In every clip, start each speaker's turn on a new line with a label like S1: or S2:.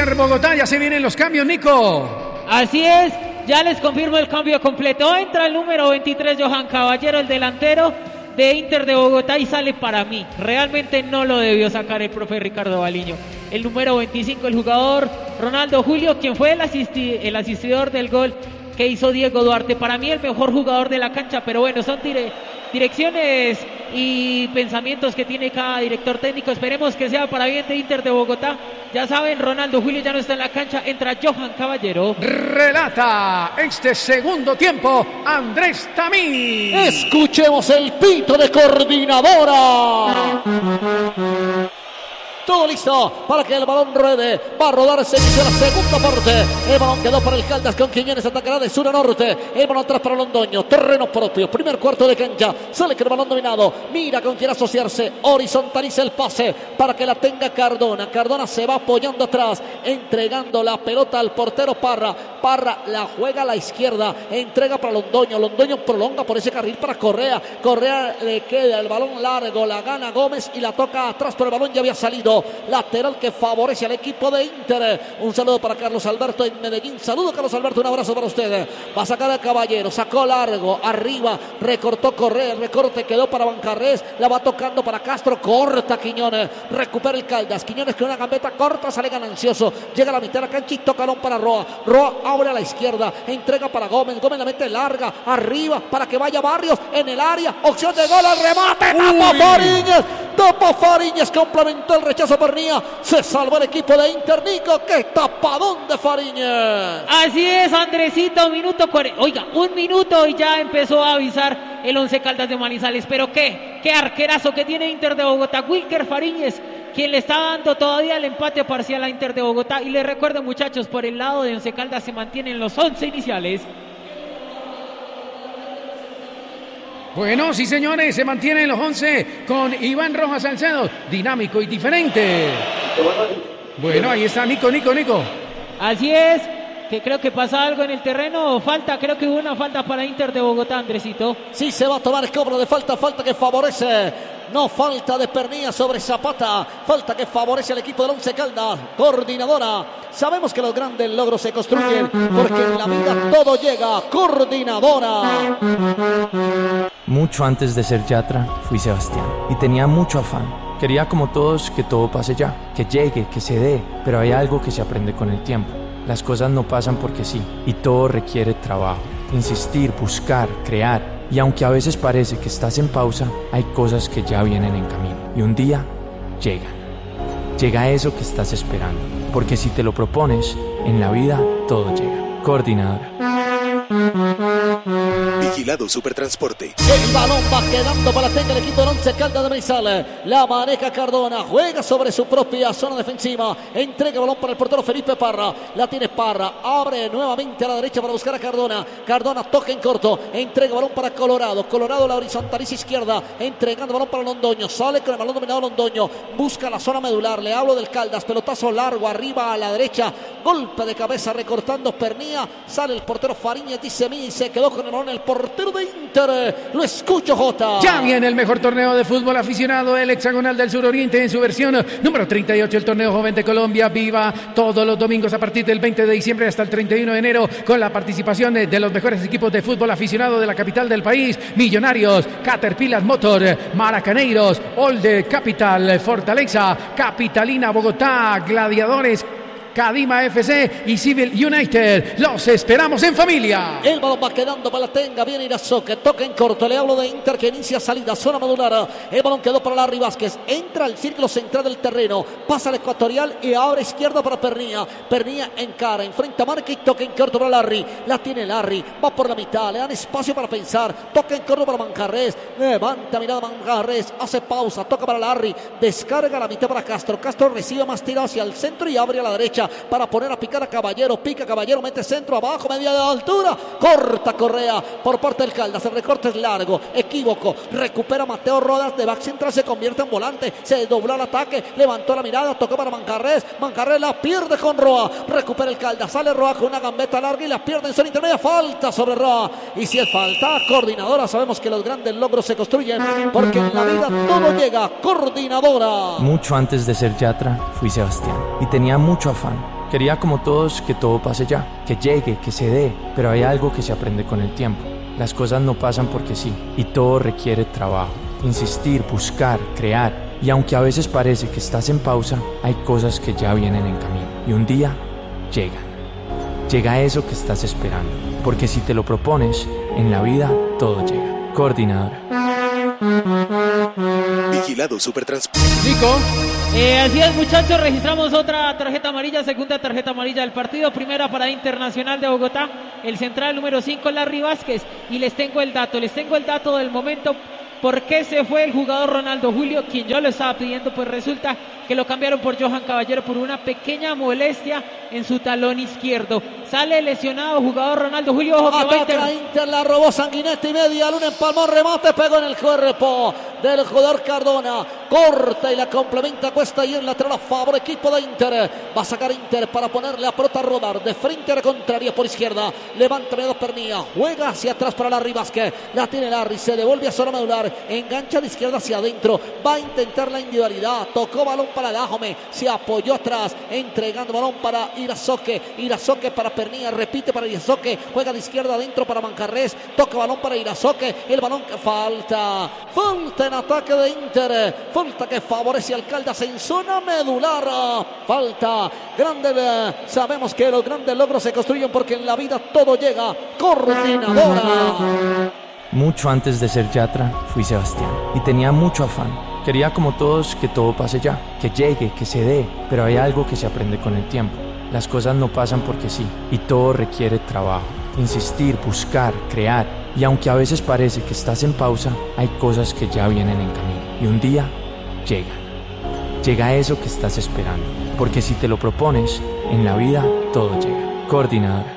S1: Inter Bogotá, ya se vienen los cambios, Nico.
S2: Así es, ya les confirmo el cambio completo. Entra el número 23, Johan Caballero, el delantero de Inter de Bogotá, y sale para mí. Realmente no lo debió sacar el profe Ricardo Baliño. El número 25, el jugador Ronaldo Julio, quien fue el asistidor del gol que hizo Diego Duarte. Para mí el mejor jugador de la cancha, pero bueno, son direcciones y pensamientos que tiene cada director técnico. Esperemos que sea para bien de Inter de Bogotá. Ya saben, Ronaldo Julio ya no está en la cancha, entra Johan Caballero.
S1: Relata este segundo tiempo Andrés Tamí.
S3: Escuchemos el pito de Coordinadora. Todo listo para que el balón ruede. Va a rodar, se inicia la segunda parte. El balón quedó para el Caldas con Quiñones. Atacará de sur a norte. El balón atrás para Londoño. Terreno propio. Primer cuarto de cancha. Sale con el balón dominado. Mira con quién asociarse. Horizontaliza el pase para que la tenga Cardona. Cardona se va apoyando atrás. Entregando la pelota al portero Parra. Parra la juega a la izquierda. Entrega para Londoño. Londoño prolonga por ese carril para Correa. Correa le queda el balón largo. La gana Gómez y la toca atrás. Pero el balón ya había salido. Lateral que favorece al equipo de Inter. Un saludo para Carlos Alberto en Medellín. Saludo, Carlos Alberto, un abrazo para usted. Va a sacar a Caballero, sacó largo, arriba, recortó Correa, el recorte quedó para Bancarrés, la va tocando para Castro, corta Quiñones, recupera el Caldas, Quiñones con una gambeta corta, sale ganancioso, llega a la mitad de la cancha y toca balón para Roa. Roa abre a la izquierda, entrega para Gómez, Gómez la mete larga, arriba, para que vaya Barrios en el área, opción de gol al remate, tapa Fariñez, complementó el rechazo Pernía, se salvó el equipo de Inter. Nico, qué tapadón de Fariñez.
S2: Así es, Andresito, un minuto y ya empezó a avisar el Once Caldas de Manizales. Pero qué arquerazo que tiene Inter de Bogotá, Wilker Fariñez, quien le está dando todavía el empate parcial a Inter de Bogotá. Y les recuerdo, muchachos, por el lado de Once Caldas se mantienen los 11 iniciales.
S1: Bueno, sí señores, se mantienen los 11 con Iván Rojas Salcedo, dinámico y diferente. Bueno, ahí está Nico.
S2: Así es, que creo que pasa algo en el terreno, creo que hubo una falta para Inter de Bogotá, Andresito.
S3: Sí, se va a tomar el cobro de falta que favorece. No falta de Pernía sobre Zapata, falta que favorece al equipo del Once Caldas. Coordinadora, sabemos que los grandes logros se construyen porque en la vida todo llega. Coordinadora.
S4: Mucho antes de ser Yatra fui Sebastián y tenía mucho afán. Quería como todos que todo pase ya, que llegue, que se dé, pero hay algo que se aprende con el tiempo. Las cosas no pasan porque sí y todo requiere trabajo, insistir, buscar, crear. Y aunque a veces parece que estás en pausa, hay cosas que ya vienen en camino. Y un día llegan. Llega eso que estás esperando. Porque si te lo propones, en la vida todo llega. Coordinadora.
S5: Vigilado Supertransporte.
S3: El balón va quedando para el equipo del Once Caldas de Manizales. La maneja Cardona, juega sobre su propia zona defensiva, entrega el balón para el portero Felipe Parra, la tiene Parra, abre nuevamente a la derecha para buscar a Cardona. Cardona toca en corto, entrega el balón para Colorado, Colorado la horizontaliza izquierda, entregando el balón para Londoño, sale con el balón dominado Londoño, busca la zona medular, le hablo del Caldas, pelotazo largo arriba a la derecha, golpe de cabeza recortando Pernía, sale el portero Fariñez, dice mí, se quedó con el balón el portero de Inter. Lo escucho, Jota.
S1: Ya viene el mejor torneo de fútbol aficionado, el hexagonal del suroriente en su versión número 38, el torneo joven de Colombia. Viva todos los domingos a partir del 20 de diciembre hasta el 31 de enero con la participación de los mejores equipos de fútbol aficionado de la capital del país: Millonarios, Caterpillar Motor, Maracaneiros, Old Capital, Fortaleza, Capitalina Bogotá, Gladiadores, Cadima FC y Civil United. Los esperamos en familia.
S3: El balón va quedando para la tenga. Viene Irazoque, toca en corto. Le hablo de Inter que inicia salida, zona modular. El balón quedó para Larry Vázquez. Entra al círculo central del terreno. Pasa al ecuatorial y ahora izquierda para Pernía. Pernía encara, enfrenta marca y toca en corto para Larry. La tiene Larry. Va por la mitad. Le dan espacio para pensar. Toca en corto para Manjarres. Levanta mirada Manjarres. Hace pausa. Toca para Larry. Descarga la mitad para Castro. Castro recibe más tiro hacia el centro y abre a la derecha para poner a picar a Caballero, pica Caballero, mete centro abajo, media de altura, corta Correa por parte del Caldas, el recorte es largo, equívoco, recupera Mateo Rodas, de back central se convierte en volante, se dobló al ataque, levantó la mirada, tocó para Manjarres, Manjarres la pierde con Roa, recupera el Caldas, sale Roa con una gambeta larga y la pierde en zona intermedia, falta sobre Roa, y si es falta, Coordinadora, sabemos que los grandes logros se construyen, porque en la vida todo llega. Coordinadora.
S4: Mucho antes de ser Yatra fui Sebastián y tenía mucho afán. Quería como todos que todo pase ya, que llegue, que se dé, pero hay algo que se aprende con el tiempo. Las cosas no pasan porque sí, y todo requiere trabajo, insistir, buscar, crear. Y aunque a veces parece que estás en pausa, hay cosas que ya vienen en camino. Y un día llegan. Llega eso que estás esperando. Porque si te lo propones, en la vida todo llega. Coordinadora.
S5: Vigilado Supertransporte.
S1: Nico.
S2: Así es, muchachos, registramos otra tarjeta amarilla, segunda tarjeta amarilla del partido, primera para Internacional de Bogotá, el central número 5, Larry Vázquez, y les tengo el dato del momento, por qué se fue el jugador Ronaldo Julio, quien yo lo estaba pidiendo, pues resulta que lo cambiaron por Johan Caballero por una pequeña molestia en su talón izquierdo. Sale lesionado jugador Ronaldo Julio. Ojo que va
S3: Inter, la robó Sanguinetti, media luna, empalmó, remate, pegó en el cuerpo del jugador Cardona, corta y la complementa Cuesta y el lateral a favor equipo de Inter. Va a sacar Inter para ponerle la pelota a rodar de frente a la contraria por izquierda, levanta medio Pernilla, juega hacia atrás para Larry Vázquez, la tiene Larry, se devuelve a zona medular, engancha de izquierda hacia adentro, va a intentar la individualidad, tocó balón para Dajome, se apoyó atrás, entregando balón para Irazoque para Pernilla, repite para Irazoque, juega de izquierda adentro para Manjarrés, toca balón para Irazoque, el balón que falta en ataque de Inter, falta que favorece al Caldas en zona medular, falta grande, sabemos que los grandes logros se construyen porque en la vida todo llega. Coordinadora.
S4: Mucho antes de ser Yatra, fui Sebastián y tenía mucho afán. Quería como todos que todo pase ya, que llegue, que se dé, pero hay algo que se aprende con el tiempo. Las cosas no pasan porque sí, y todo requiere trabajo, insistir, buscar, crear. Y aunque a veces parece que estás en pausa, hay cosas que ya vienen en camino. Y un día llegan. Llega eso que estás esperando, porque si te lo propones, en la vida todo llega. Coordinadora.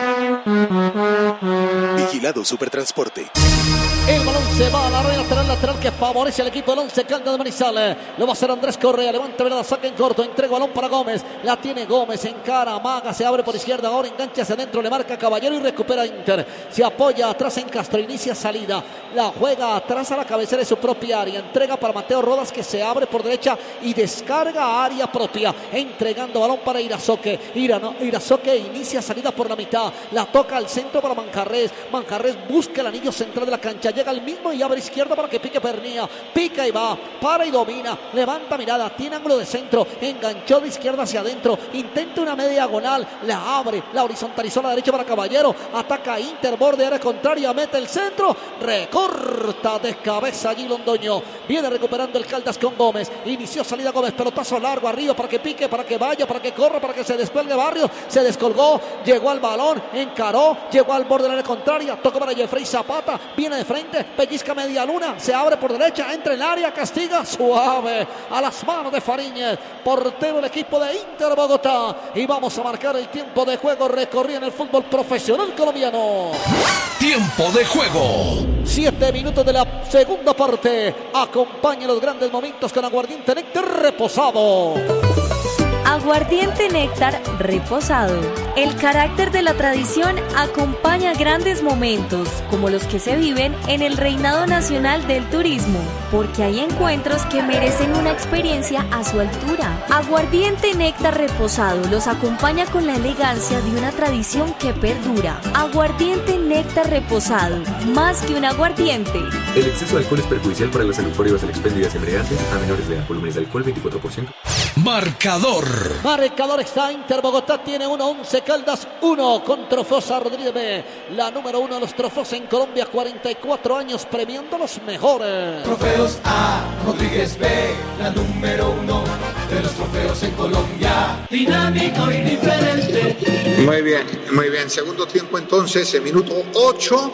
S5: Vigilado Supertransporte.
S3: El balón se va a la red lateral que favorece al equipo del Once Caldas de Manizales. Lo va a hacer Andrés Correa, levanta mirada, saca en corto, entrega balón para Gómez, la tiene Gómez, encara, amaga, se abre por izquierda, ahora engancha hacia adentro, le marca Caballero y recupera Inter. Se apoya atrás en Castro, inicia salida, la juega atrás a la cabecera de su propia área, entrega para Mateo Rodas que se abre por derecha y descarga a área propia, entregando balón para Irazoque. Irazoque inicia salida por la mitad, la toca al centro para Manjarrés busca el anillo central de la cancha, llega al mismo y abre izquierda para que pique Pernilla, pica y va, para y domina, levanta mirada, tiene ángulo de centro, enganchó de izquierda hacia adentro, intenta una media diagonal, la abre, la horizontalizó a la derecha para Caballero, ataca Inter, borde área contraria, mete el centro, recorta de cabeza allí Londoño, viene recuperando el Caldas con Gómez, inició salida Gómez, pelotazo largo arriba para que pique, para que vaya, para que corra, para que se descuelgue Barrios, se descolgó, llegó al balón, encaró, llegó al borde del área contraria, toca para Jeffrey Zapata, viene de frente, pellizca media luna, se abre por derecha, entra en el área, castiga suave a las manos de Fariñez, portero del equipo de Inter Bogotá, y vamos a marcar el tiempo de juego recorrido en el fútbol profesional colombiano.
S6: Tiempo de juego.
S3: 7 minutos de la segunda parte. Acompaña los grandes momentos con aguardiente Néctar reposado.
S7: Aguardiente Néctar reposado. El carácter de la tradición acompaña grandes momentos, como los que se viven en el Reinado Nacional del Turismo, porque hay encuentros que merecen una experiencia a su altura. Aguardiente Néctar reposado los acompaña con la elegancia de una tradición que perdura. Aguardiente Néctar reposado, más que un aguardiente.
S8: El exceso de alcohol es perjudicial para la salud. Prohíbas el expendio de embriagantes a menores de edad. Volúmenes de alcohol 24%.
S3: Marcador está Inter Bogotá, tiene 1-11 Caldas 1 con Trofeos a Rodríguez B, la número 1 de los trofeos en Colombia, 44 años premiando los mejores.
S9: Trofeos a Rodríguez B, la número 1 de los trofeos en Colombia, dinámico y diferente.
S10: Muy bien, segundo tiempo entonces, en minuto 8.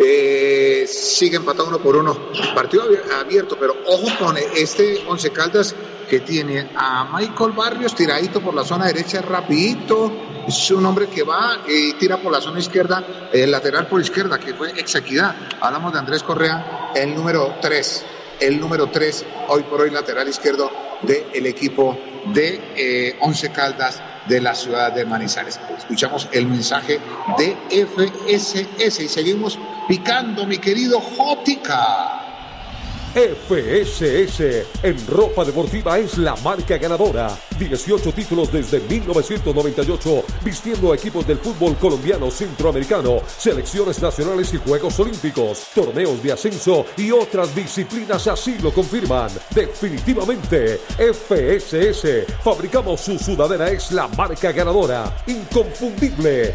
S10: Sigue empatado 1-1, partido abierto, pero ojo con este Once Caldas que tiene a Michael Barrios tiradito por la zona derecha rapidito, es un hombre que va y tira por la zona izquierda, el lateral por izquierda que fue Ex Equidad. Hablamos de Andrés Correa, el número 3 hoy por hoy lateral izquierdo del equipo de Once Caldas de la ciudad de Manizales. Escuchamos el mensaje de FSS y seguimos picando, mi querido Jótica.
S11: FSS en ropa deportiva es la marca ganadora. 18 títulos desde 1998, vistiendo a equipos del fútbol colombiano, centroamericano, selecciones nacionales y Juegos Olímpicos, torneos de ascenso y otras disciplinas así lo confirman. Definitivamente, FSS, fabricamos su sudadera, es la marca ganadora, inconfundible.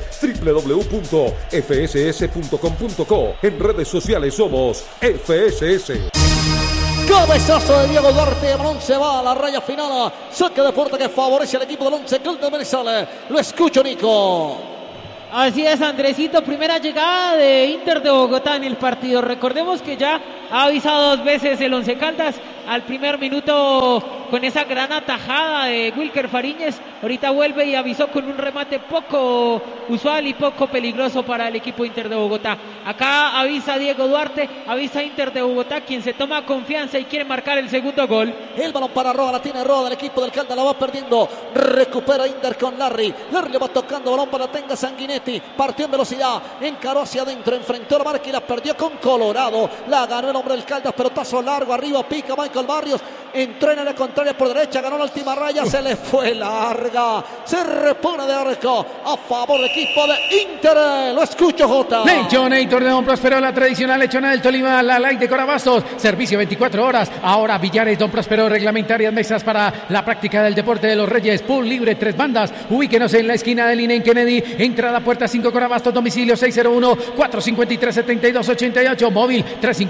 S11: www.fss.com.co. En redes sociales somos FSS.
S3: Cabezazo de Diego Duarte, el balón se va a la raya final, saque de puerta que favorece al equipo del Once Caldas de Manizales. Lo escucho, Nico.
S2: Así es, Andresito, primera llegada de Inter de Bogotá en el partido. Recordemos que ya ha avisado 2 veces el Once Caldas al primer minuto con esa gran atajada de Wilker Fariñez. Ahorita vuelve y avisó con un remate poco usual y poco peligroso para el equipo Inter de Bogotá. Acá avisa Diego Duarte, avisa Inter de Bogotá, quien se toma confianza y quiere marcar el segundo gol.
S3: El balón para Roda, la tiene Roda, el equipo del Caldas la va perdiendo. Recupera Inter con Larry. Larry le va tocando, balón para Tenga Sanguinetti. Partió en velocidad, encaró hacia adentro, enfrentó la marca y la perdió con Colorado. La ganó el hombre del Caldas, pelotazo largo, arriba pica Michael Barrios. Entró en la contraria por derecha, ganó la última raya, se le fue larga. Se repone de arco a favor del equipo de Inter. Lo escucho, Jota.
S1: Lechonator de Don Próspero, la tradicional lechona del Tolima, la light de Corabastos. Servicio 24 horas. Ahora Villares, Don Próspero, reglamentarias mesas para la práctica del deporte de los Reyes. Pool libre, 3 bandas. Ubíquenos en la esquina del INE en Kennedy. Entrada puerta 5 Corabastos, domicilio 601-453-7288. Móvil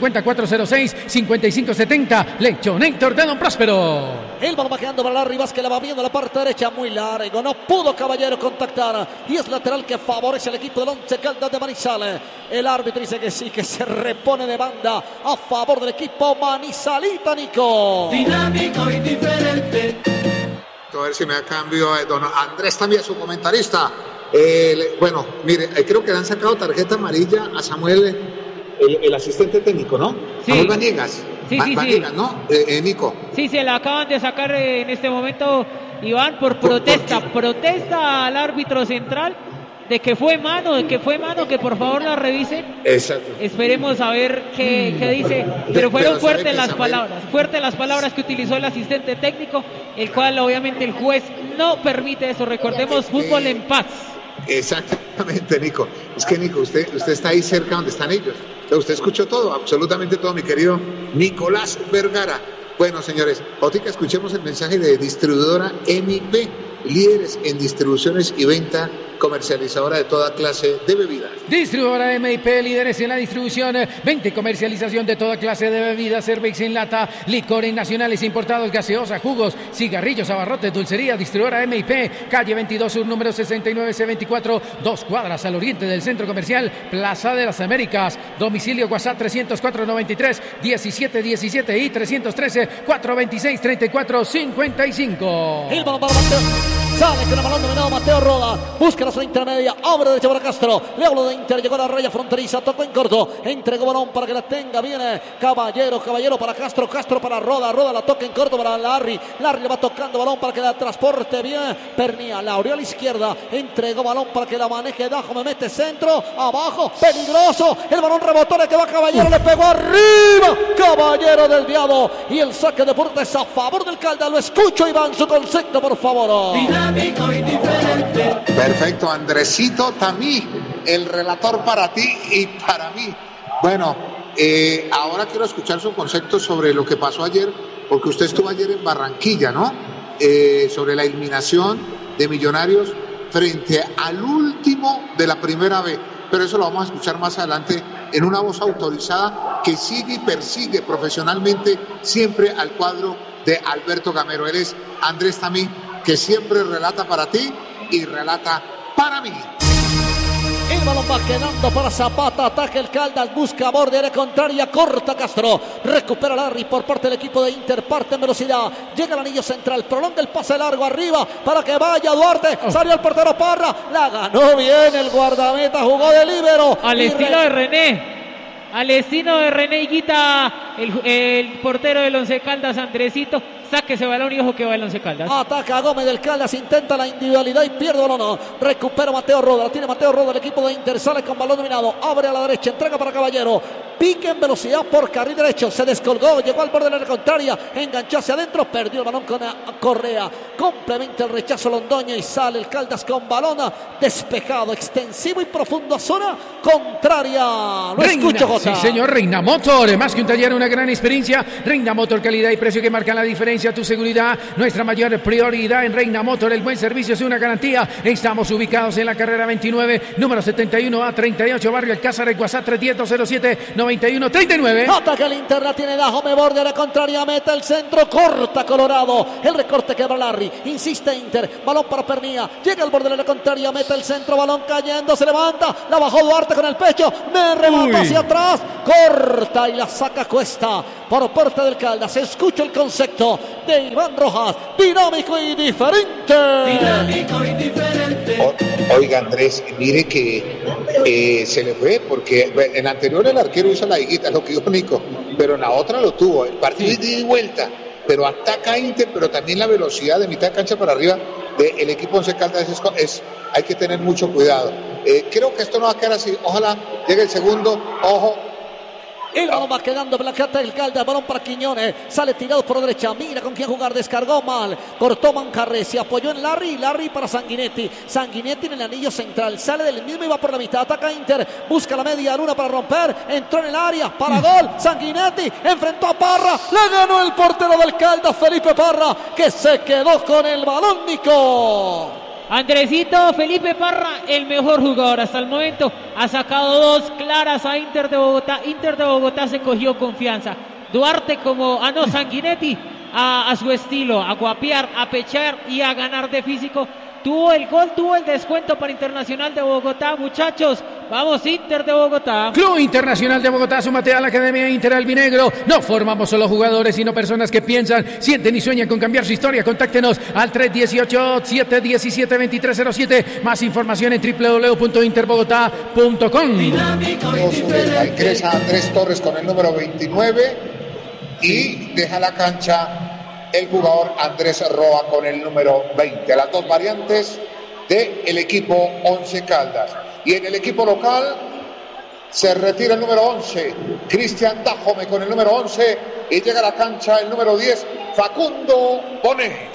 S1: 350-406-5570. Lechonator de Don Próspero.
S3: El balón va quedando para Larry Vázquez, la va viendo la parte derecha, muy largo. No pudo Caballero contactar. Y es lateral que favorece al equipo del Once Caldas de Manizales. El árbitro dice que sí, que se repone de banda a favor del equipo manizalita, Nico.
S9: Dinámico y diferente.
S10: A ver si me da cambio don Andrés también, su comentarista. Bueno, mire, creo que le han sacado tarjeta amarilla a Samuel, el asistente técnico, ¿no?
S2: Sí.
S10: Samuel Vanegas.
S2: Sí,
S10: Vanegas,
S2: sí.
S10: ¿no? Nico.
S2: Sí, se la acaban de sacar en este momento, Iván, por protesta. Protesta al árbitro central de que fue mano, que por favor la revisen.
S10: Exacto.
S2: Esperemos a ver qué dice. Pero fueron fuertes las palabras que utilizó el asistente técnico, el cual obviamente el juez no permite eso. Recordemos, fútbol en paz.
S10: Exactamente, Nico. Es que, Nico, usted está ahí cerca donde están ellos. Usted escuchó todo, absolutamente todo, mi querido Nicolás Vergara. Bueno, señores, ahorita escuchemos el mensaje de distribuidora MIP, líderes en distribuciones y venta comercializadora de toda clase de bebidas.
S1: Distribuidora MIP, líderes en la distribución, venta y comercialización de toda clase de bebidas, cerveza en lata, licores nacionales importados, gaseosa, jugos, cigarrillos, abarrotes, dulcería. Distribuidora MIP, calle 22 Sur, número 69C24, 2 cuadras al oriente del Centro Comercial Plaza de las Américas. Domicilio WhatsApp 304-93-1717 y 313-426-3455.
S3: El balón para Mateo. Sale con el balón dominado Mateo Roda. Busca la zona intermedia. Abre derecha para Castro. Le hablo de Inter. Llegó a la raya fronteriza. Tocó en corto. Entregó balón para que la tenga. Viene Caballero para Castro. Castro para Roda. Roda la toca en corto para Larry. Larry le va tocando balón para que la transporte bien. Pernía. La abrió a la izquierda. Entregó balón para que la maneje. Dajo. Me mete centro. Abajo. Peligroso. El balón rebotó. Le quedó a Caballero. Le pegó arriba. Caballero desviado. Y el saque de puerta es a favor del Caldas. Lo escucho, Iván. Su concepto, por favor.
S9: Dinámico y diferente.
S10: Perfecto, Andresito Tamí, el relator para ti y para mí. Bueno, ahora quiero escuchar su concepto sobre lo que pasó ayer, porque usted estuvo ayer en Barranquilla, ¿no? Sobre la eliminación de Millonarios frente al último de la primera vez. Pero eso lo vamos a escuchar más adelante en una voz autorizada que sigue y persigue profesionalmente siempre al cuadro de Alberto Gamero. Él es Andrés Tamí, que siempre relata para ti y relata para mí.
S3: El balón va quedando para Zapata. Ataca el Caldas. Busca borde área contraria. Corta Castro. Recupera Larry por parte del equipo de Inter. Parte en velocidad. Llega al anillo central. Prolonga el pase largo arriba para que vaya Duarte. Salió el portero Parra. La ganó bien el guardameta. Jugó de líbero.
S2: Al estilo de René. Al estilo de René Higuita, el portero del Once Caldas, Andresito. Sáquese balón y ojo que va el Once Caldas.
S3: Ataca a Gómez del Caldas, intenta la individualidad y pierde balón. Recupera Mateo Roda, la tiene Mateo Roda, el equipo de Inter sale con balón dominado, abre a la derecha, entrega para Caballero. pique en velocidad por carril derecho, se descolgó, llegó al borde de la contraria, enganchó hacia adentro, perdió el balón con Correa, complementa el rechazo Londoño y sale el Caldas con balón despejado, extensivo y profundo a zona contraria. Lo escucho, Jota.
S1: Sí, señor, Reina Motor, más que un taller, una gran experiencia. Reina Motor, calidad y precio que marcan la diferencia. Tu seguridad, nuestra mayor prioridad en Reina Motor. El buen servicio es una garantía. Estamos ubicados en la carrera 29, número 71 a 38, barrio Alcázar, en WhatsApp 310-07-91-39.
S3: Ataca el Inter, la tiene Dajome, borde a la contraria, mete el centro, corta Colorado. El recorte quebra Larry, insiste Inter, balón para Pernía, llega al borde de la contraria, mete el centro, balón cayendo, se levanta, la bajó Duarte con el pecho, me rebota hacia atrás, corta y la saca Cuesta por parte del Caldas. Escucha el concepto de Iván Rojas, dinámico y diferente.
S9: Dinámico y diferente.
S10: Oiga, Andrés, mire que se le fue, porque en la anterior el arquero hizo la higuita, lo que dijo Nico, pero en la otra lo tuvo, el partido es de ida y vuelta, pero ataca Inter, pero también la velocidad de mitad de cancha para arriba del equipo Once Caldas hay que tener mucho cuidado. Creo que esto no va a quedar así, ojalá llegue el segundo, ojo.
S3: El balón va quedando en la carta del Caldas, balón para Quiñones, sale tirado por derecha, mira con quién jugar, descargó mal, cortó Mancarré, se apoyó en Larry para Sanguinetti en el anillo central, sale del mismo y va por la mitad, ataca Inter, busca la media luna para romper, entró en el área, para gol, Sanguinetti, enfrentó a Parra, le ganó el portero del Caldas, Felipe Parra, que se quedó con el balón, Nico.
S2: Andresito, Felipe Parra, el mejor jugador hasta el momento, ha sacado dos claras a Inter de Bogotá. Inter de Bogotá se cogió confianza. Duarte Sanguinetti a su estilo, a guapear, a pechar y a ganar de físico. Tuvo el gol, tuvo el descuento para Internacional de Bogotá, muchachos. Vamos, Inter de Bogotá.
S1: Club Internacional de Bogotá, súmate a la Academia Inter Albinegro. No formamos solo jugadores, sino personas que piensan, sienten y sueñan con cambiar su historia. Contáctenos al 318-717-2307. Más información en www.interbogotá.com.
S10: Ingresa Andrés Torres con el número 29 y deja la cancha el jugador Andrés Roa con el número 20. Las dos variantes del equipo Once Caldas. Y en el equipo local se retira el número 11, Cristian Dajome con el número 11, y llega a la cancha el número 10, Facundo Bonet.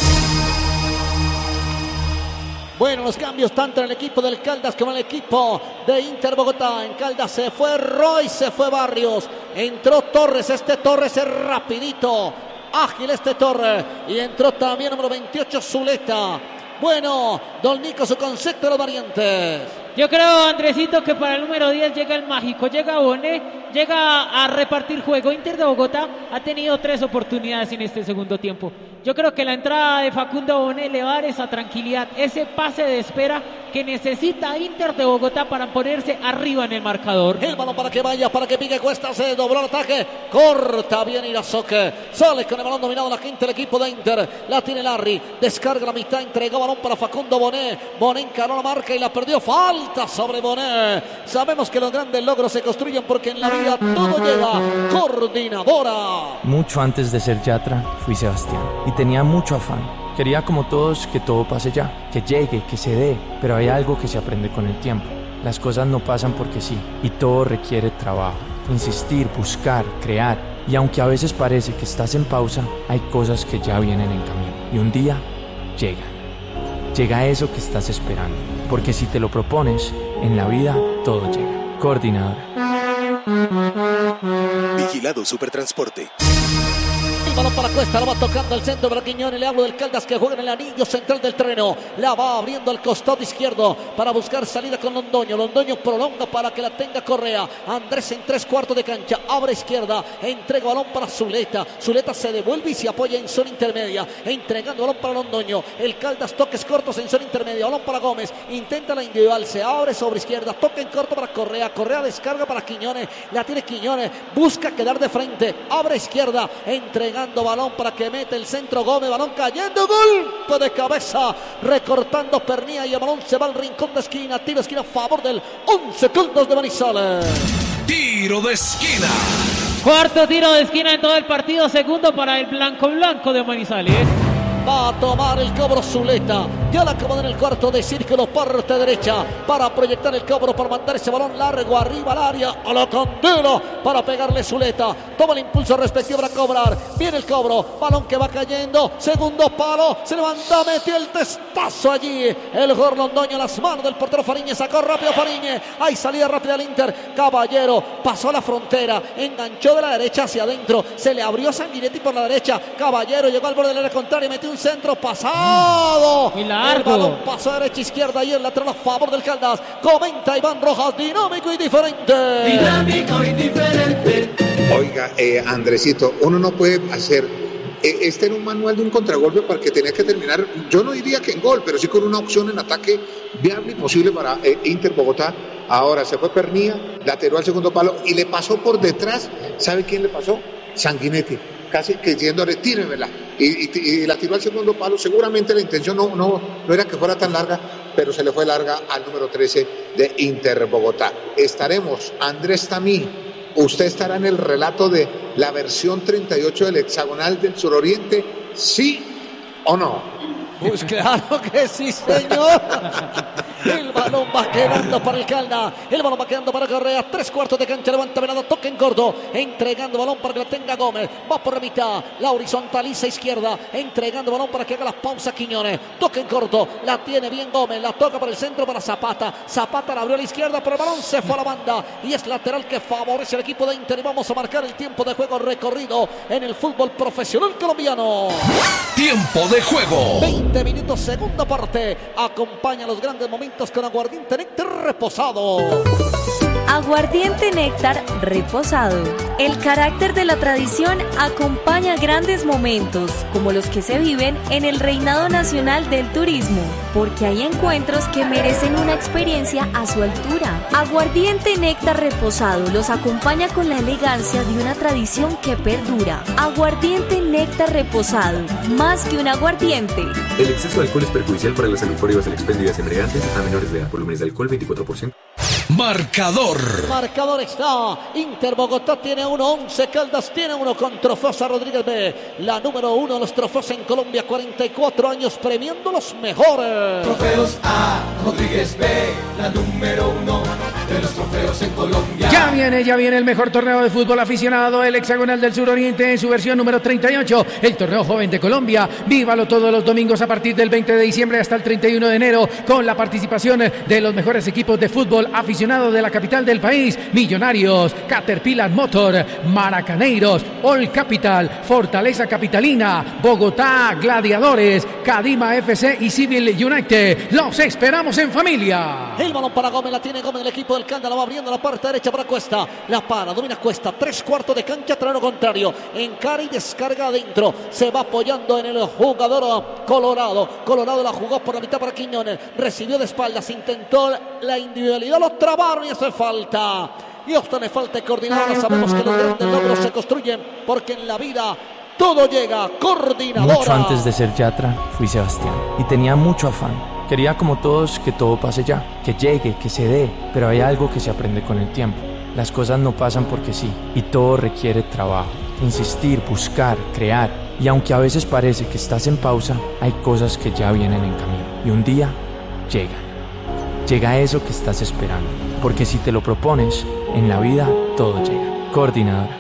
S3: Bueno, los cambios tanto en el equipo del Caldas como en el equipo de Inter Bogotá. En Caldas se fue Roy, se fue Barrios, entró Torres, Torres es rapidito, ágil Torres, y entró también número 28 Zuleta. Bueno, don Nico, su concepto de los variantes.
S2: Yo creo, Andresito, que para el número 10 llega el mágico, llega Bonet, llega a repartir juego. Inter de Bogotá ha tenido 3 oportunidades en este segundo tiempo. Yo creo que la entrada de Facundo Bonet le va a dar esa tranquilidad, ese pase de espera que necesita Inter de Bogotá para ponerse arriba en el marcador.
S3: El balón para que vaya, para que pique Cuesta, se dobló el ataque, corta bien Irazoque, sale con el balón dominado la quinta el equipo de Inter, la tiene Larry, descarga la mitad, entregó balón para Facundo Bonet, Bonet encaró la marca y la perdió, falta sobre Bonet. Sabemos que los grandes logros se construyen porque en la vida todo llega. Coordinadora.
S4: Mucho antes de ser Yatra, fui Sebastián y tenía mucho afán. Quería como todos que todo pase ya, que llegue, que se dé, pero hay algo que se aprende con el tiempo. Las cosas no pasan porque sí, y todo requiere trabajo, insistir, buscar, crear. Y aunque a veces parece que estás en pausa, hay cosas que ya vienen en camino. Y un día llegan. Llega eso que estás esperando, porque si te lo propones, en la vida todo llega. Coordinadora.
S5: Vigilado Supertransporte.
S3: El balón para Cuesta, lo va tocando el centro para Quiñones. Le hablo del Caldas que juega en el anillo central del terreno. La va abriendo al costado izquierdo para buscar salida con Londoño. Londoño prolonga para que la tenga Correa. Andrés en 3/4 de cancha. Abre izquierda. Entrega balón para Zuleta. Zuleta se devuelve y se apoya en zona intermedia. Entregando balón para Londoño. El Caldas toques cortos en zona intermedia. Balón para Gómez. Intenta la individual. Se abre sobre izquierda. Toca en corto para Correa. Correa descarga para Quiñones. La tiene Quiñones. Busca quedar de frente. Abre izquierda. Entregando balón para que mete el centro Gómez, balón cayendo, golpe de cabeza, recortando Pernía y el balón se va al rincón de esquina, tiro de esquina a favor del Once Caldas de Manizales.
S6: Tiro de esquina.
S2: Cuarto tiro de esquina en todo el partido, segundo para el blanco de Manizales.
S3: Va a tomar el cobro Zuleta. Ya la acomoda en el cuarto de círculo, parte derecha, para proyectar el cobro, para mandar ese balón largo arriba al área, a la candela, para pegarle Zuleta. Toma el impulso respectivo para cobrar. Viene el cobro, balón que va cayendo. Segundo palo, se levanta, metió el testazo allí. El jugador Londoño, las manos del portero Fariñez, sacó rápido Fariñez. Hay salida rápida al Inter. Caballero pasó a la frontera, enganchó de la derecha hacia adentro. Se le abrió Sanguinetti por la derecha. Caballero llegó al borde del área contraria y metió un centro pasado.
S2: Muy largo.
S3: El balón pasó a derecha, izquierda y el lateral a favor del Caldas. Comenta Iván Rojas, dinámico y diferente.
S9: Dinámico y diferente.
S10: Oiga, Andresito, uno no puede hacer en un manual de un contragolpe para que tenía que terminar, yo no diría que en gol, pero sí con una opción en ataque viable y posible para Inter Bogotá. Ahora se fue Pernía, lateral al segundo palo y le pasó por detrás. ¿Sabe quién le pasó? Sanguinetti, casi que diciéndole tíremela, y la tiró al segundo palo. Seguramente la intención no era que fuera tan larga, pero se le fue larga al número 13 de Inter Bogotá. Estaremos, Andrés Tamí, usted estará en el relato de la versión 38 del hexagonal del suroriente, ¿sí o no?
S3: Pues claro que sí, señor. El balón va quedando para el Caldas. El balón va quedando para Correa. 3/4 de cancha. Levanta Venado. Toca en corto. Entregando balón para que la tenga Gómez. Va por la mitad. La horizontaliza izquierda. Entregando balón para que haga las pausas Quiñones. Toca en corto. La tiene bien Gómez. La toca para el centro para Zapata. Zapata la abrió a la izquierda, pero el balón se fue a la banda. Y es lateral que favorece al equipo de Inter. Y vamos a marcar el tiempo de juego recorrido en el fútbol profesional colombiano.
S6: Tiempo de juego.
S3: 20 minutos, segunda parte. Acompaña los grandes momentos con Aguardiente Néctar Reposado.
S7: Aguardiente Néctar Reposado. El carácter de la tradición acompaña grandes momentos, como los que se viven en el Reinado Nacional del Turismo, porque hay encuentros que merecen una experiencia a su altura. Aguardiente Néctar Reposado los acompaña con la elegancia de una tradición que perdura. Aguardiente Néctar Reposado, más que un aguardiente.
S8: El exceso de alcohol es perjudicial para la salud por el expendio de embriagantes a menores de edad. Volúmenes de alcohol 24%.
S6: Marcador.
S3: Marcador está. Inter Bogotá tiene 1, 11 Caldas tiene 1 con Trofeosa Rodríguez B. La número 1 de los trofeos en Colombia, 44 años premiando los mejores.
S9: Trofeos A, Rodríguez B, la número 1 de los trofeos en Colombia.
S1: Ya viene el mejor torneo de fútbol aficionado, el hexagonal del suroriente en su versión número 38, el torneo joven de Colombia. Vívalo todos los domingos a partir del 20 de diciembre hasta el 31 de enero con la participación de los mejores equipos de fútbol aficionado de la capital del país: Millonarios, Caterpillar Motor, Maracaneiros, All Capital, Fortaleza Capitalina, Bogotá Gladiadores, Cadima FC y Civil United. Los esperamos en familia.
S3: El balón para Gómez, la tiene Gómez, el equipo del Caldas, la va abriendo la parte derecha para Cuesta, la para, domina Cuesta, 3/4 de cancha, terreno contrario, encara y descarga adentro, se va apoyando en el jugador Colorado la jugó por la mitad para Quiñones, recibió de espaldas, intentó la individualidad, lo trabaron y hace falta. Y esto le falta coordinadora. Sabemos que los grandes logros se construyen porque en la vida todo llega. Coordinadora.
S4: Mucho antes de ser Yatra, fui Sebastián y tenía mucho afán. Quería como todos que todo pase ya, que llegue, que se dé, pero hay algo que se aprende con el tiempo. Las cosas no pasan porque sí, y todo requiere trabajo, insistir, buscar, crear. Y aunque a veces parece que estás en pausa, hay cosas que ya vienen en camino. Y un día llegan. Llega eso que estás esperando, porque si te lo propones, en la vida todo llega. Coordinadora.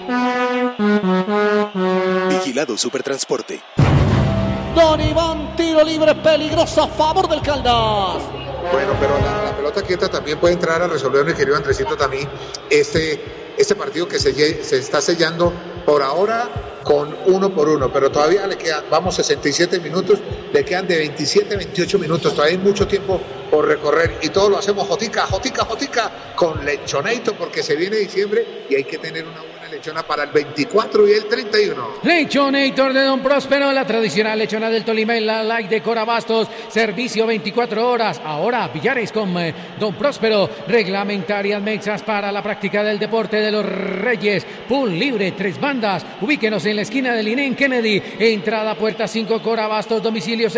S5: Vigilado Supertransporte.
S3: Don Iván, tiro libre peligroso a favor del Caldas.
S10: Bueno, pero la pelota quieta también puede entrar a resolver, mi querido Andresito, también este partido que se está sellando por ahora con 1-1, pero todavía le quedan, 67 minutos, le quedan de 27 a 28 minutos, todavía hay mucho tiempo por recorrer y todo lo hacemos jotica con Lechonator, porque se viene diciembre y hay que tener una buena lechona para el 24 y el 31.
S1: Lechonator de Don Próspero, la tradicional lechona del Tolima y la light de Cora Bastos, servicio 24 horas. Ahora Villares con Don Próspero, reglamentarias mesas para la práctica del deporte de los Reyes, pool libre, 3 bandas, ubíquenos en la esquina del INEN Kennedy, entrada puerta 5 Cora Bastos, domicilio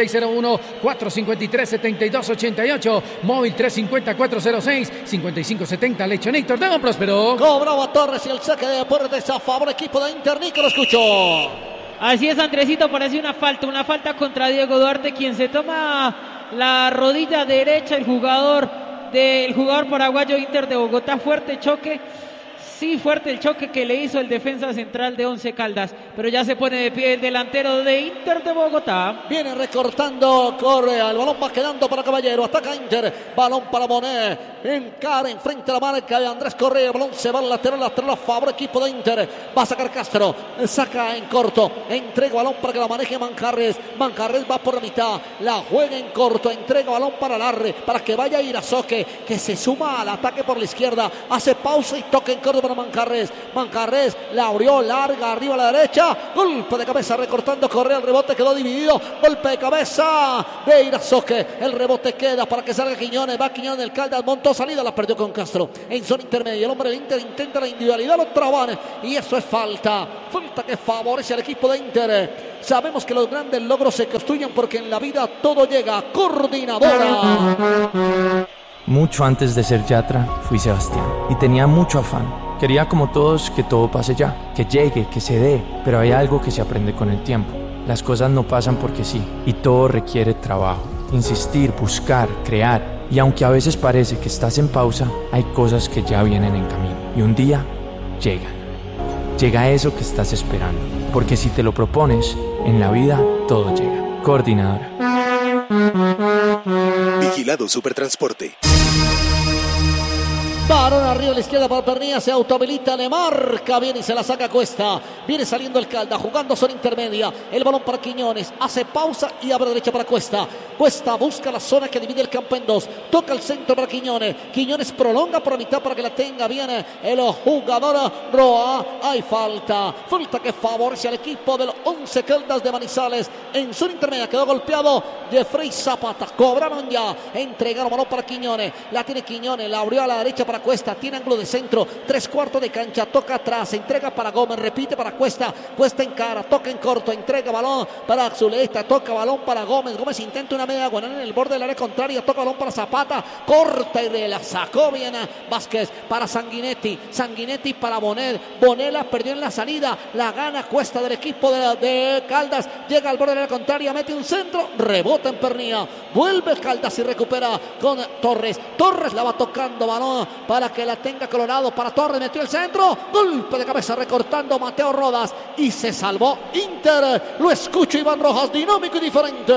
S1: 601-453-7288, móvil 350-406-5570, Lechonator de Don Próspero.
S3: Cobraba Torres y el saque de puertas a favor equipo de Inter. Nico, lo escucho.
S2: Así es, Andresito, parece una falta contra Diego Duarte, quien se toma la rodilla derecha, el jugador paraguayo Inter de Bogotá. Fuerte choque. Sí, fuerte el choque que le hizo el defensa central de Once Caldas, pero ya se pone de pie el delantero de Inter de Bogotá.
S3: Viene recortando, corre, el balón va quedando para Caballero, ataca Inter, balón para Bonet, encara enfrente a la marca de Andrés Correa, el balón se va al lateral a favor equipo de Inter, va a sacar Castro, saca en corto, entrega balón para que la maneje Manjarres va por la mitad, la juega en corto, entrega balón para Larre, para que vaya Irazoque, que se suma al ataque por la izquierda, hace pausa y toca en corto para Manjarres, la abrió larga arriba a la derecha, golpe de cabeza recortando Correa, el rebote quedó dividido, golpe de cabeza de Irazoque, el rebote queda para que salga Quiñones, va Quiñones, el Caldas montó salida, la perdió con Castro en zona intermedia, el hombre de Inter intenta la individualidad, lo traban y eso es falta que favorece al equipo de Inter. Sabemos que los grandes logros se construyen porque en la vida todo llega. Coordinadora.
S4: Mucho antes de ser Yatra, fui Sebastián y tenía mucho afán. Quería como todos que todo pase ya, que llegue, que se dé, pero hay algo que se aprende con el tiempo. Las cosas no pasan porque sí, y todo requiere trabajo, insistir, buscar, crear. Y aunque a veces parece que estás en pausa, hay cosas que ya vienen en camino. Y un día llegan. Llega eso que estás esperando, porque si te lo propones, en la vida todo llega. Coordinadora.
S5: Vigilado Supertransporte.
S3: Balón arriba a la izquierda para Pernilla, se autohabilita, le marca bien y se la saca Cuesta. Viene saliendo el Caldas, jugando zona intermedia. El balón para Quiñones, hace pausa y abre derecha para Cuesta. Cuesta busca la zona que divide el campo en dos. Toca el centro para Quiñones. Quiñones prolonga por la mitad para que la tenga. Viene el jugador Roa. Hay falta que favorece al equipo del Once Caldas de Manizales. En zona intermedia quedó golpeado Jeffrey Zapata. Cobraron ya. Entregaron balón para Quiñones. La tiene Quiñones, la abrió a la derecha para Cuesta, tiene ángulo de centro, 3/4 de cancha, toca atrás, entrega para Gómez, repite para Cuesta, Cuesta encara, toca en corto, entrega balón para Zuleta, toca balón para Gómez intenta una media diagonal en el borde del área contraria, toca balón para Zapata, corta y la sacó bien a Vázquez para Sanguinetti para Bonet la perdió en la salida, la gana Cuesta del equipo de Caldas, llega al borde del área contraria, mete un centro, rebota en Pernilla, vuelve Caldas y recupera con Torres la va tocando, balón para que la tenga Colorado, para Torres, metió el centro, golpe de cabeza recortando Mateo Rodas y se salvó Inter. Lo escucho, Iván Rojas, dinámico y diferente.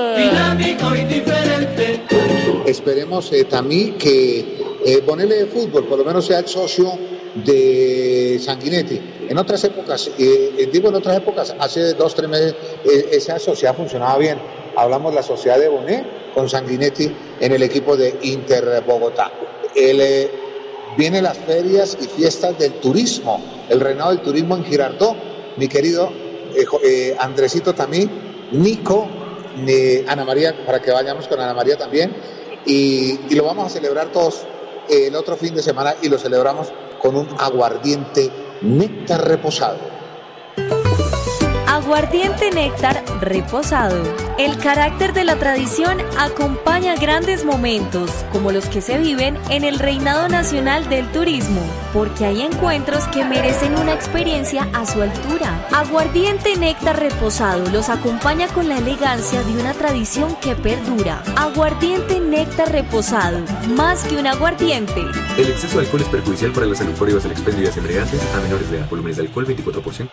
S10: Esperemos también que Bonele de Fútbol por lo menos sea el socio de Sanguinetti. En otras épocas, hace 2-3 meses, esa sociedad funcionaba bien. Hablamos de la sociedad de Bonet con Sanguinetti en el equipo de Inter Bogotá. Vienen las ferias y fiestas del turismo, el reinado del turismo en Girardot, mi querido Andresito también, Nico, Ana María, para que vayamos con Ana María también, y lo vamos a celebrar todos el otro fin de semana y lo celebramos con un aguardiente néctar reposado.
S7: Aguardiente néctar reposado. El carácter de la tradición acompaña grandes momentos, como los que se viven en el Reinado Nacional del Turismo, porque hay encuentros que merecen una experiencia a su altura. Aguardiente néctar reposado los acompaña con la elegancia de una tradición que perdura. Aguardiente néctar reposado, más que un aguardiente.
S8: El exceso de alcohol es perjudicial para la salud por ibas del expendio y embriagantes a menores de edad. Volúmenes de alcohol 24%.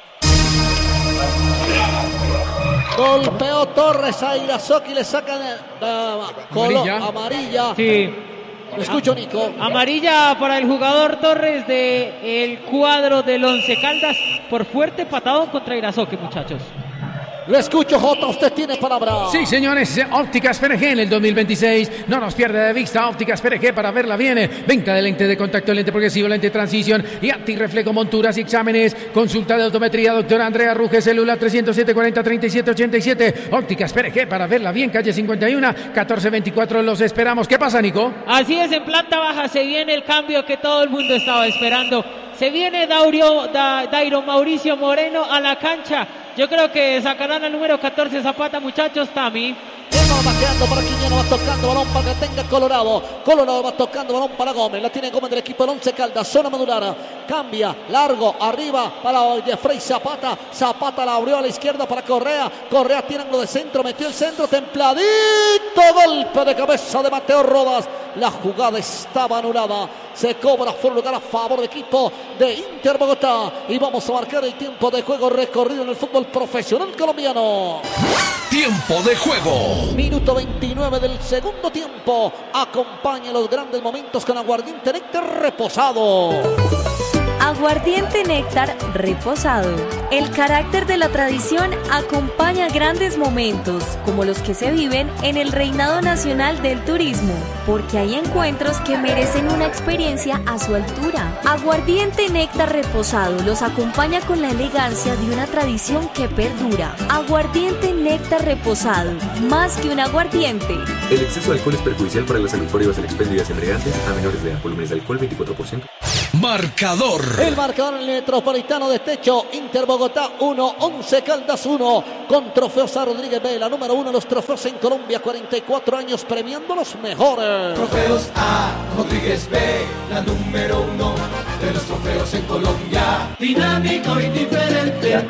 S3: Golpeó Torres a Irazoque y le sacan amarilla.
S2: Sí.
S3: Lo escucho, Nico.
S2: Amarilla para el jugador Torres del cuadro del Once Caldas por fuerte patadón contra Irazoque, muchachos.
S3: Lo escucho, Jota, usted tiene palabra.
S1: Sí, señores, Ópticas PRG en el 2026. No nos pierda de vista Ópticas PRG para verla bien. Venta de lente de contacto, lente progresivo, lente de transición y antirreflejo, monturas y exámenes. Consulta de autometría, doctora Andrea Ruge, celular 307-40-37-87. Ópticas PRG para verla bien, calle 51, 1424. Los esperamos. ¿Qué pasa, Nico?
S2: Así es, en planta baja se viene el cambio que todo el mundo estaba esperando. Se viene Dairo Mauricio Moreno a la cancha. Yo creo que sacarán al número 14 Zapata, muchachos. Tami.
S3: Va bateando para Quiñones, va tocando balón para que tenga Colorado. Colorado va tocando balón para Gómez. La tiene Gómez del equipo del Once Caldas. Zona medular. cambia, largo, arriba para Jeffrey Zapata. Zapata la abrió a la izquierda para Correa. Correa tiene ángulo de centro, metió el centro templadito. Golpe de cabeza de Mateo Rodas. La jugada estaba anulada. Se cobra fuera de lugar a favor del equipo de Inter Bogotá. Y vamos a marcar el tiempo de juego recorrido en el fútbol profesional colombiano.
S6: Tiempo de juego.
S3: Minuto 29 del segundo tiempo. Acompaña los grandes momentos con aguardiente néctar reposado.
S7: Aguardiente néctar reposado. El carácter de la tradición acompaña grandes momentos, como los que se viven en el Reinado Nacional del Turismo, porque hay encuentros que merecen una experiencia a su altura. Aguardiente néctar reposado los acompaña con la elegancia de una tradición que perdura. Aguardiente néctar reposado, más que un aguardiente.
S8: El exceso de alcohol es perjudicial para la salud por el expendio de embriagantes a menores de edad. Volúmenes de alcohol 24%.
S6: Marcador.
S3: El marcador en el Metropolitano de Techo. Inter Bogotá 1, 11 Caldas 1. Con trofeos a Rodríguez B, la número 1 de los trofeos en Colombia. 44 años premiando los mejores.
S9: Trofeos a Rodríguez B, la número 1 de los trofeos en Colombia. Dinámico y diferente.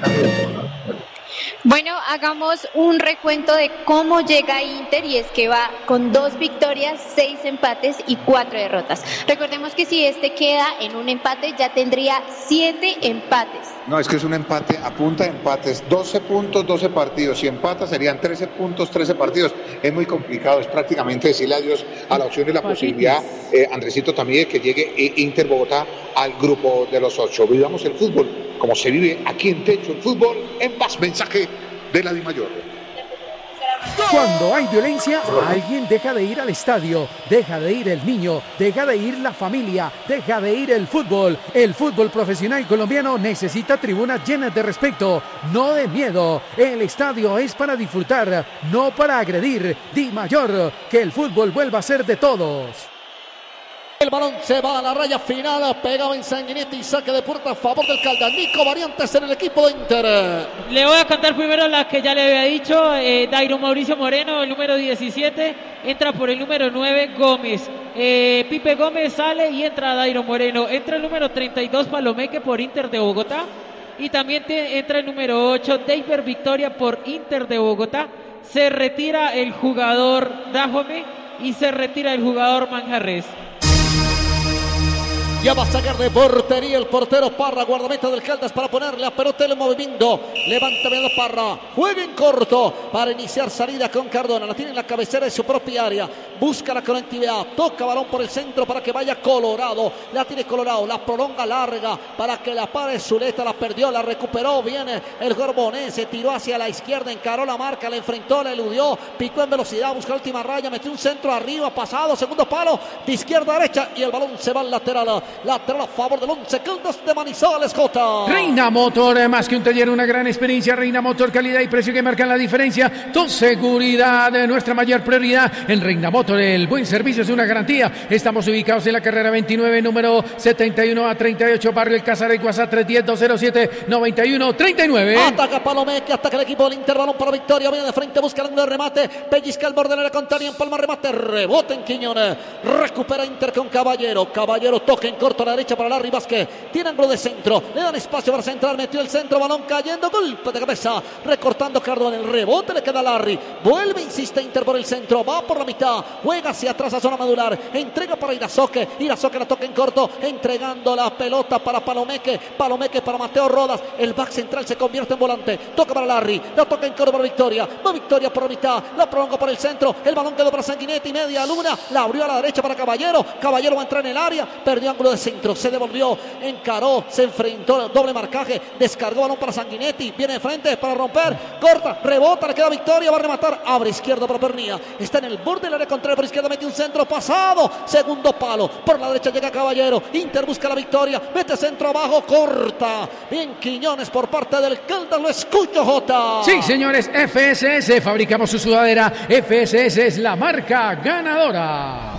S12: Bueno, hagamos un recuento de cómo llega Inter, y es que va con 2 victorias, 6 empates y 4 derrotas. Recordemos que si este queda en un empate ya tendría 7 empates.
S10: No, es que es un empate a punta de empates, 12 puntos, 12 partidos. Si empata serían 13 puntos, 13 partidos. Es muy complicado, es prácticamente decirle adiós a la opción y la posibilidad, Andresito, también de que llegue Inter Bogotá al grupo de los 8. Vivamos el fútbol como se vive aquí en Techo, el fútbol en paz. Mensaje de la DIMAYOR.
S1: Cuando hay violencia, alguien deja de ir al estadio, deja de ir el niño, deja de ir la familia, deja de ir el fútbol. El fútbol profesional colombiano necesita tribunas llenas de respeto, no de miedo. El estadio es para disfrutar, no para agredir. DIMAYOR, que el fútbol vuelva a ser de todos.
S3: El balón se va a la raya final, pegado en Sanguinetti y saque de puerta a favor del Caldas. Nico, variantes en el equipo de Inter.
S2: Le voy a cantar primero la que ya le había dicho. Dairo Mauricio Moreno, el número 17, entra por el número 9, Gómez. Pipe Gómez sale y entra Dairo Moreno. Entra el número 32, Palomeque, por Inter de Bogotá. Y también entra el número 8, David Victoria, por Inter de Bogotá. Se retira el jugador Dajome y se retira el jugador Manjarres.
S3: Ya va a sacar de portería el portero Parra, guardameta del Caldas, para ponerle a pelota el movimiento. Levanta bien Parra, juega en corto para iniciar salida con Cardona. La tiene en la cabecera de su propia área, busca la conectividad, toca balón por el centro para que vaya Colorado. La tiene Colorado, la prolonga larga para que la pare Zuleta, la perdió, la recuperó. Viene el Gorbonense, tiró hacia la izquierda, encaró la marca, la enfrentó, la eludió, picó en velocidad, busca la última raya, metió un centro arriba, pasado, segundo palo, de izquierda a derecha, y el balón se va al lateral. Lateral a favor del 11 Caldas de Manizales, J.
S1: Reina Motor, más que un taller, una gran experiencia. Reina Motor, calidad y precio que marcan la diferencia. Tu seguridad, nuestra mayor prioridad. En Reina Motor, el buen servicio es una garantía. Estamos ubicados en la carrera 29, número 71 a 38, barrio El Casares, WhatsApp 310-207-9139.
S3: Ataca Palomeque, ataca el equipo del Inter, balón para Victoria, viene de frente, busca el ángulo de remate, pellizca el borde de la contraria, en palma, remate, rebote en Quiñones, recupera Inter con Caballero. Caballero toca en corto a la derecha para Larry Vázquez, tiene ángulo de centro, le dan espacio para centrar, metió el centro, balón cayendo, golpe de cabeza, recortando Cardona, el rebote le queda a Larry, vuelve, insiste Inter por el centro, va por la mitad, juega hacia atrás a zona medular, entrega para Irazoque, Irazoque la toca en corto, entregando la pelota para Palomeque, Palomeque para Mateo Rodas, el back central se convierte en volante, toca para Larry, la toca en corto para Victoria, va Victoria por la mitad, la prolonga por el centro, el balón quedó para Sanguinetti, media luna, la abrió a la derecha para Caballero, Caballero va a entrar en el área, perdió ángulo de centro, se devolvió, encaró, se enfrentó, doble marcaje, descargó balón para Sanguinetti, viene de frente para romper, corta, rebota, le queda Victoria, va a rematar, abre izquierdo para Pernía, está en el borde del área contraria, por izquierda mete un centro pasado, segundo palo, por la derecha llega Caballero, Inter busca la victoria, mete centro abajo, corta, bien Quiñones por parte del Caldas, lo escucho, Jota.
S1: Sí, señores, FSS, fabricamos su sudadera, FSS es la marca ganadora.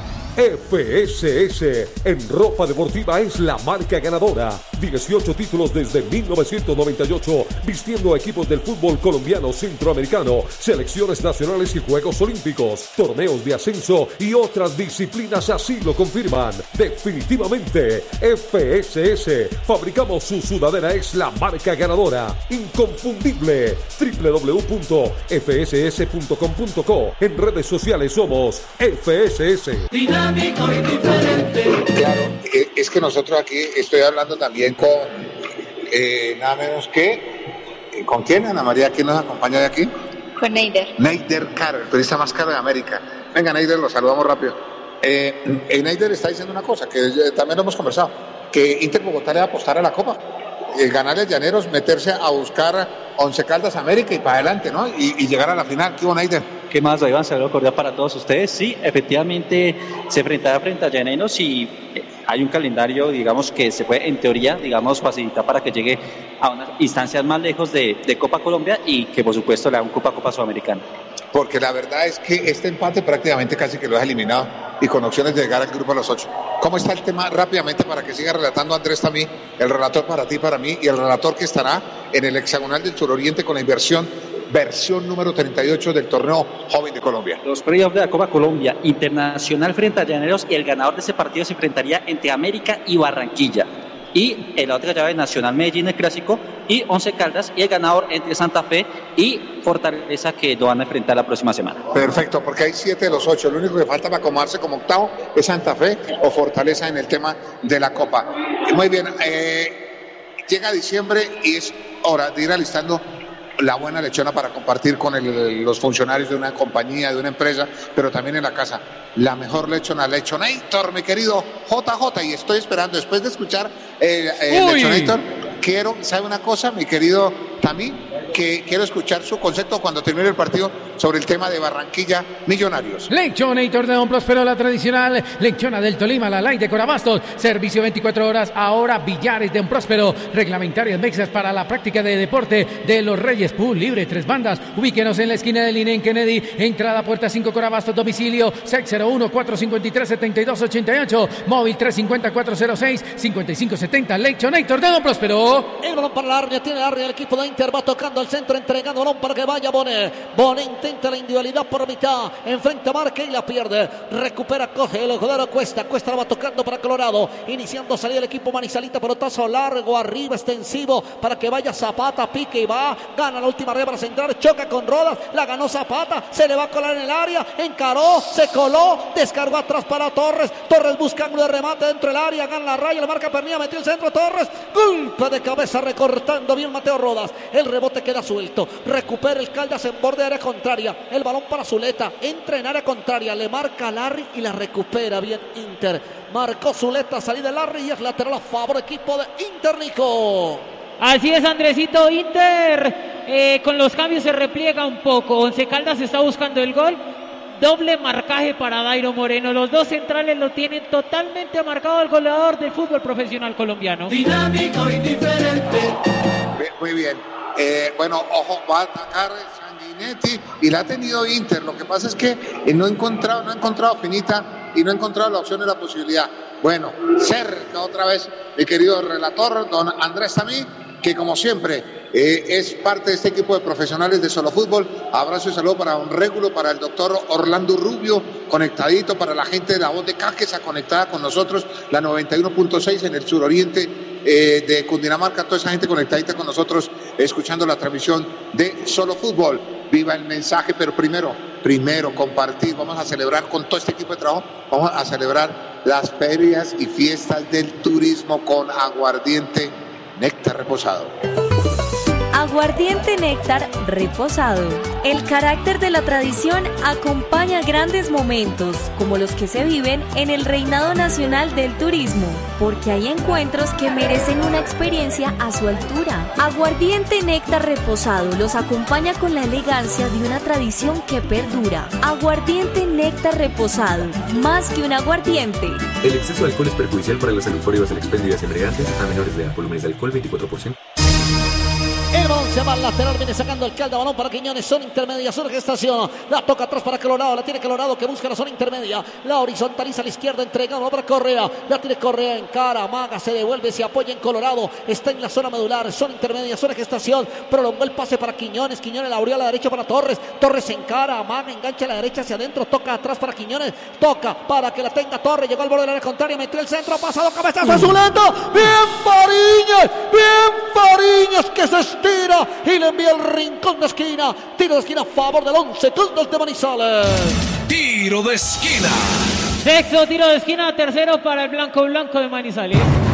S11: FSS en ropa deportiva es la marca ganadora. 18 títulos desde 1998, vistiendo equipos del fútbol colombiano, centroamericano, selecciones nacionales y Juegos Olímpicos, torneos de ascenso y otras disciplinas así lo confirman. Definitivamente, FSS. Fabricamos su sudadera, es la marca ganadora, inconfundible. www.fss.com.co. En redes sociales somos FSS.
S9: Dinámico y diferente.
S10: Claro, es que nosotros aquí estoy hablando también con nada menos que ¿con quién, Ana María? ¿Quién nos acompaña de aquí?
S12: Con Neider.
S10: Neider Caro, el periodista más caro de América. Venga, Neider, lo saludamos rápido. Neider está diciendo una cosa que también lo hemos conversado, que Inter Bogotá le va a apostar a la Copa. Ganarle a Llaneros, meterse a buscar Once Caldas América y para adelante, ¿no? Y llegar a la final. ¿Qué hubo, Neider?
S13: ¿Qué más, Iván? Saludo cordial para todos ustedes. Sí, efectivamente se enfrentará frente a Llaneros y hay un calendario, digamos, que se puede, en teoría, digamos, facilitar para que llegue a unas instancias más lejos de Copa Colombia y que, por supuesto, le haga un Copa Sudamericana.
S10: Porque la verdad es que este empate prácticamente casi que lo has eliminado y con opciones de llegar al grupo de los 8. ¿Cómo está el tema rápidamente para que siga relatando Andrés Tamí, el relator para ti, para mí y el relator que estará en el hexagonal del Suroriente con la versión número 38 del torneo Joven de Colombia?
S13: Los playoffs de la Copa Colombia, Internacional frente a Llaneros, y el ganador de ese partido se enfrentaría entre América y Barranquilla. Y en la otra llave, Nacional Medellín, el clásico, y Once Caldas, y el ganador entre Santa Fe y Fortaleza, que lo van a enfrentar la próxima semana.
S10: Perfecto, porque hay 7 de los 8. Lo único que falta para acomodarse como octavo es Santa Fe o Fortaleza en el tema de la Copa. Muy bien, llega diciembre y es hora de ir alistando la buena lechona para compartir con los funcionarios de una compañía, de una empresa, pero también en la casa. La mejor lechona, Lechonator, mi querido JJ, y estoy esperando, después de escuchar Lechonator, ¿sabe una cosa, mi querido Tamí? Que quiero escuchar su concepto cuando termine el partido sobre el tema de Barranquilla Millonarios.
S1: Lechonator de Don Próspero, la tradicional lechona del Tolima, la light de Corabastos, servicio 24 horas, ahora Villares de Don Próspero, reglamentarias mexas para la práctica de deporte de los Reyes, pool libre, 3 bandas, ubíquenos en la esquina del INE en Kennedy, entrada puerta 5 Corabastos, domicilio 601-453-7288, móvil 350-406-5570, Lechonator de Don Próspero.
S3: El balón para la área, tiene área el equipo de Inter, va tocando al centro, entregando balón para que vaya Bonet. Bonet intenta la individualidad por mitad, enfrenta marca y la pierde, recupera, coge el jugador Cuesta la va tocando para Colorado, iniciando salida el equipo Manizalita, pelotazo largo, arriba, extensivo, para que vaya Zapata, pique y va, gana la última red para centrar, choca con Rodas, la ganó Zapata, se le va a colar en el área, encaró, se coló, descargó atrás para Torres busca ángulo de remate dentro del área, gana la raya, la marca Pernilla, metió el centro Torres, golpe de cabeza recortando bien Mateo Rodas, el rebote queda suelto, recupera el Caldas en borde de área contraria, el balón para Zuleta, entra en área contraria, le marca a Larry y la recupera bien Inter, marcó Zuleta, salida de Larry y es lateral a favor equipo de Inter, Nico.
S2: Así es, Andresito. Inter con los cambios se repliega un poco, Once Caldas está buscando el gol, doble marcaje para Dairo Moreno, los dos centrales lo tienen totalmente marcado el goleador del fútbol profesional colombiano.
S9: Dinámico y diferente.
S10: Muy bien. Bueno, ojo, va a atacar Sanguinetti y la ha tenido Inter. Lo que pasa es que no ha encontrado finita y no ha encontrado la opción y la posibilidad. Bueno, cerca otra vez mi querido relator, don Andrés Tamí, que como siempre es parte de este equipo de profesionales de Solo Fútbol. Abrazo y saludo para don Régulo, para el doctor Orlando Rubio, conectadito, para la gente de la Voz de Caquesa conectada con nosotros, la 91.6 en el suroriente de Cundinamarca, toda esa gente conectadita con nosotros, escuchando la transmisión de Solo Fútbol. Viva el mensaje, pero primero compartir, vamos a celebrar con todo este equipo de trabajo, vamos a celebrar las ferias y fiestas del turismo con aguardiente Néctar Reposado.
S7: Aguardiente Néctar Reposado. El carácter de la tradición acompaña grandes momentos, como los que se viven en el Reinado Nacional del Turismo, porque hay encuentros que merecen una experiencia a su altura. Aguardiente Néctar Reposado los acompaña con la elegancia de una tradición que perdura. Aguardiente Néctar Reposado, más que un aguardiente.
S8: El exceso de alcohol es perjudicial para la salud por bebidas expendidas embriagantes a menores de edad. Volúmenes de alcohol 24%.
S3: El balón se se va al lateral, viene sacando el Caldas, balón para Quiñones, zona intermedia, zona gestación, la toca atrás para Colorado, la tiene Colorado que busca la zona intermedia, la horizontaliza a la izquierda, entregando para Correa, la tiene Correa en cara, amaga, se devuelve, se apoya en Colorado, está en la zona medular, zona intermedia, zona gestación, prolongó el pase para Quiñones, Quiñones la abrió a la derecha para Torres, Torres en cara, amaga, engancha a la derecha hacia adentro, toca atrás para Quiñones, toca para que la tenga Torres, llegó al borde del área contraria, metió el centro, pasado, cabezazo a Zuleta, bien Fariñas que se estira y le envía el rincón de esquina, tiro de esquina a favor del 11 Caldas de Manizales.
S6: Tiro de esquina.
S2: Sexto tiro de esquina, tercero para el blanco de Manizales.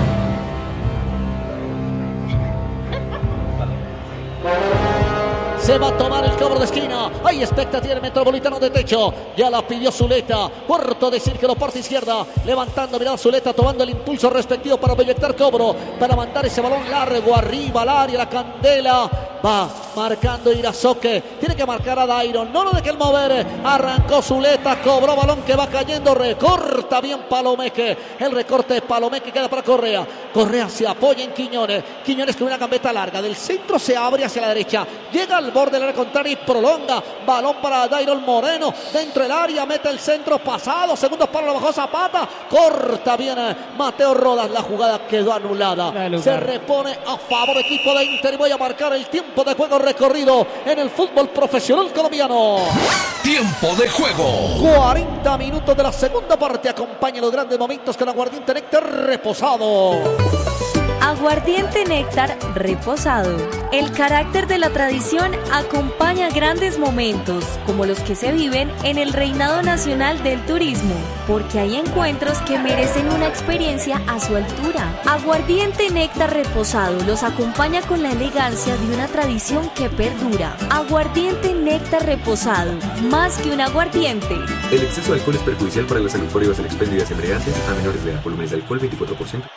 S3: Se va a tomar el cobro de esquina. Hay expectativa del Metropolitano de techo. Ya la pidió Zuleta. Puerto de Círculo, parte izquierda. Levantando, mirada Zuleta, tomando el impulso respectivo para proyectar cobro. Para mandar ese balón largo arriba al área. La Candela va marcando Irazoque. Tiene que marcar a Dairon. No lo deje el mover. Arrancó Zuleta. Cobró balón que va cayendo. Recorta bien Palomeque. El recorte de Palomeque queda para Correa. Correa se apoya en Quiñones. Quiñones con una gambeta larga. Del centro se abre hacia la derecha. Llega al borde del área contraria y prolonga. Balón para Dairon Moreno. Dentro del área. Mete el centro pasado. Segundo palo lo bajó Zapata. Corta bien Mateo Rodas. La jugada quedó anulada. Se repone a favor equipo de Inter. Y voy a marcar el tiempo de juego recorrido en el fútbol profesional colombiano.
S6: Tiempo de juego.
S3: 40 minutos de la segunda parte. Acompaña los grandes momentos con Aguardiente Néctar reposado.
S7: Aguardiente Néctar reposado. El carácter de la tradición acompaña grandes momentos, como los que se viven en el Reinado Nacional del Turismo, porque hay encuentros que merecen una experiencia a su altura. Aguardiente Néctar reposado los acompaña con la elegancia de una tradición que perdura. Aguardiente Néctar reposado, más que un aguardiente.
S8: El exceso de alcohol es perjudicial para la salud. Por ello se le expende bebidas embriagantes a menores de edad. Volúmenes de alcohol 24%.